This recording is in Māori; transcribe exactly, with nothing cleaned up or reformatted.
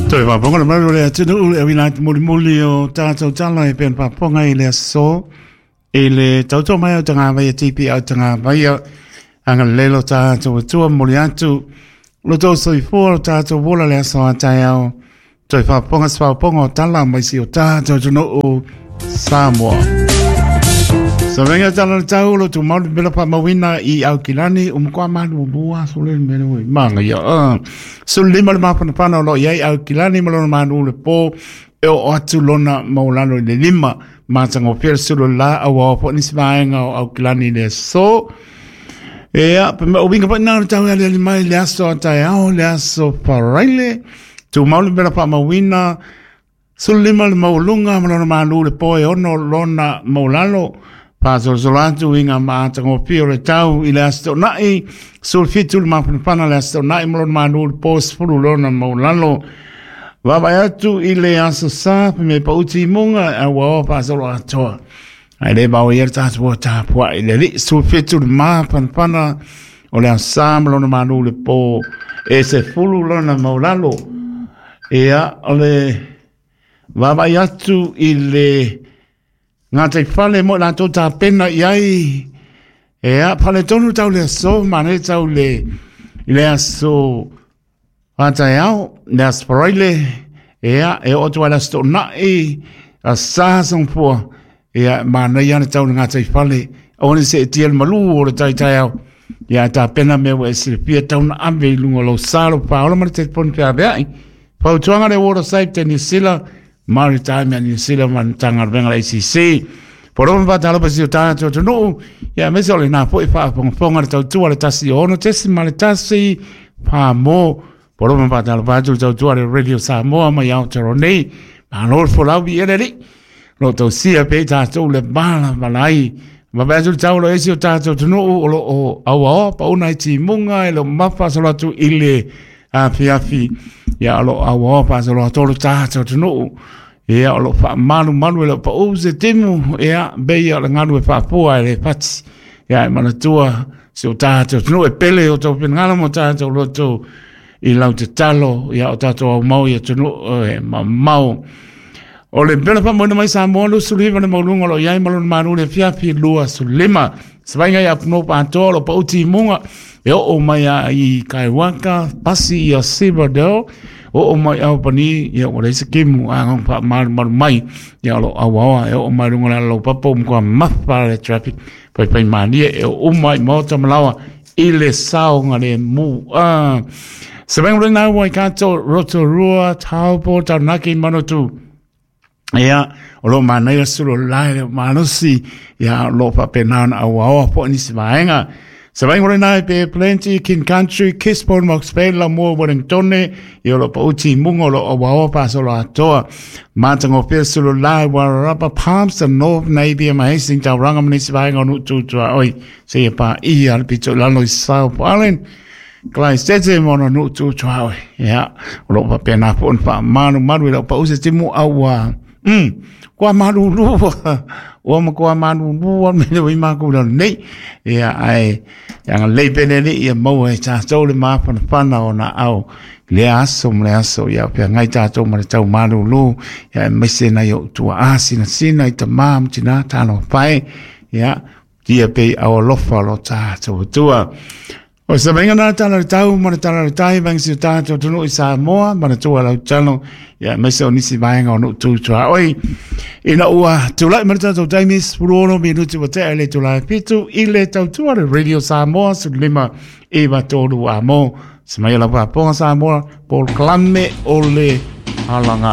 Toi va ponga ma le tinu e wina muli muli o tātou tala e pen pa ponga i le so e le tauto mai o tanga vai tipi o tanga vai anga lelo tātou tua muli atu lo tau soi fuo tātou wola le so atai au toi fa ponga swa ponga o tala mai si o tātou tunu o Samoa. So venga tala tau lo tu mau bela pa mawina i au kilani um kwa manu bua so le mena we manga ya uh. So le mal ma pana pana lo ia au kilani malo manu le po e o atu lona maulano le lima ma tango per solo la awa po ni svaenga au kilani le so e a pe o vinga pa na tau le mai le aso tai au le aso paraile tu mau bela pa mawina so le mal maulunga malo manu le po e ono lona maulano pa so solantu inga ma tango pio le tau i le asto nai sul fitu ma pana le asto nai mo ma no post fulu lona mo lalo va va tu i le aso sa me pa uti munga a wa pa so lo ato ai le ba o yer ta so ta po i le sul fitu ma pana pana o le ensemble lona ma no le po e se fulu lona mo lalo e a le va va tu i le ngā te whale mo nā tō tā pena iai. E a pale tonu tau le so, mane tau le le aso whatai au, le aso paraile, e a e o tua le aso na e a sāsong pua, e a mane iana tau ngā te whale, o ne se e tiel malu o le tai tai au, e a tā pena mea e se pia tau na ame lunga lo sāro pa, ola mara te poni pia beai, pau tuanga le water safety ni sila, maritime and New Zealand man tanga venga I C C por un batalo pasio tanto no ya me sole na foi fa pon ponga tau tu ala tasi ono tesi male tasi pa mo por un batalo batalo tau tu ala radio Samoa ma ya tro nei ma no for la vi ere lo to sia pe ta tu le bala balai ma ba tu tau lo esio tanto no o o au pa una ti munga e lo mapa solo tu ile a fiafi ya lo au pa solo to tanto no e a lo fa manu manu lo pa o se temu e a be ya nganu e fa po ai le pati ya mana tua se o tato no e pele o to ngala mo tato lo to i lau te talo ya o tato o mau ya tunu e ma mau o le bela pa mo mai sa mo lo suliva na mo lungo lo ya malo manu le fia fi lua sulima svainga ya no pa to lo pa uti munga e o mai ai kai waka pasi ya sibado o o mai au pani ia o le skimu a ngong pa mar mar mai ia lo awa e o mai lunga lo papo mo ma pa le traffic pai pai mani e o mai mo tamlawa ile sao ngale mu a se vengo na wai kanto rotorua taupo tanaki manotu ia o lo manai solo lai manosi ia lo pa penana awa po ni svaenga se vai ngore nai pe plenty kin country kispon mox pe la mo Wellingtone e lo pa uti mungo lo o pa solo atoa matango pe solo lai wa rapa palms and north navy ma hesing ta ranga mni se vai ngonu tu tu oi se pa i al pito la no sao palen klai stete mono no tu tu oi ya lo pa pe na pon pa manu manu lo pa usi timu awa mm kwa manu lu o ma kwa manu lu o me we ma ku lo nei ya ai yang le pene ni ya mo e cha so le ma pa pa na ona au le aso le aso ya pe ngai cha so ma cha manu lu ya me se na yo tu asina sina ita mam tina ta no pai ya dia pe au lo fa lo cha so tua o se venga na tala tau ma tala tai bang si ta to no isa mo ma to la chalo ya me se onisi bang on tu tra oi ina ua tu la ma to tai mis pro no minuti wa te le tu la pitu ile tau tu radio Samoa su lima eva todo amo se mai la pa po Samoa por clame ole alanga